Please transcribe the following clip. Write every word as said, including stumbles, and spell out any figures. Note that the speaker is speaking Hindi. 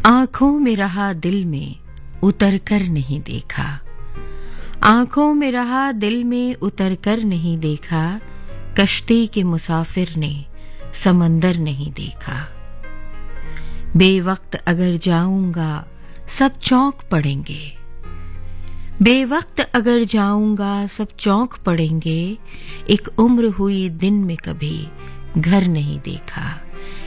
आंखों में रहा दिल में उतर कर नहीं देखा, आंखों में रहा दिल में उतर कर नहीं देखा, कश्ती के मुसाफिर ने समंदर नहीं देखा। बेवक्त अगर जाऊंगा सब चौंक पड़ेंगे, बेवक्त अगर जाऊंगा सब चौंक पड़ेंगे, एक उम्र हुई दिन में कभी घर नहीं देखा।